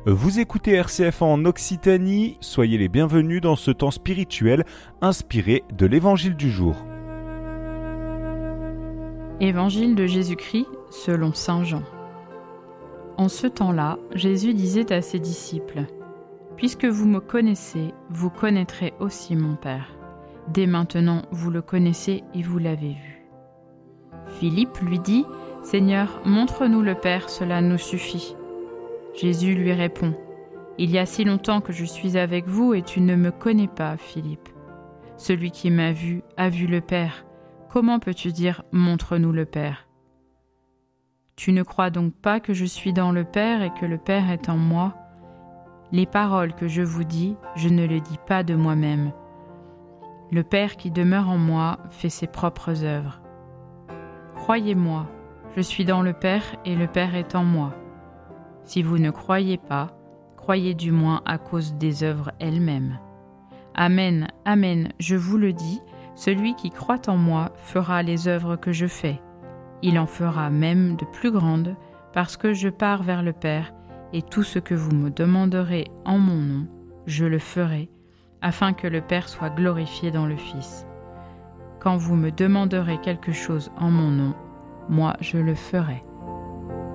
Vous écoutez RCF en Occitanie, soyez les bienvenus dans ce temps spirituel inspiré de l'Évangile du jour. Évangile de Jésus-Christ selon saint Jean. En ce temps-là, Jésus disait à ses disciples : « Puisque vous me connaissez, vous connaîtrez aussi mon Père. Dès maintenant, vous le connaissez et vous l'avez vu. » Philippe lui dit : « Seigneur, montre-nous le Père, cela nous suffit. » Jésus lui répond : « Il y a si longtemps que je suis avec vous et tu ne me connais pas, Philippe. Celui qui m'a vu a vu le Père. Comment peux-tu dire : montre-nous le Père ? Tu ne crois donc pas que je suis dans le Père et que le Père est en moi ? Les paroles que je vous dis, je ne les dis pas de moi-même. Le Père qui demeure en moi fait ses propres œuvres. Croyez-moi, je suis dans le Père et le Père est en moi. Si vous ne croyez pas, croyez du moins à cause des œuvres elles-mêmes. Amen, amen, je vous le dis, celui qui croit en moi fera les œuvres que je fais. Il en fera même de plus grandes, parce que je pars vers le Père, et tout ce que vous me demanderez en mon nom, je le ferai, afin que le Père soit glorifié dans le Fils. Quand vous me demanderez quelque chose en mon nom, moi je le ferai.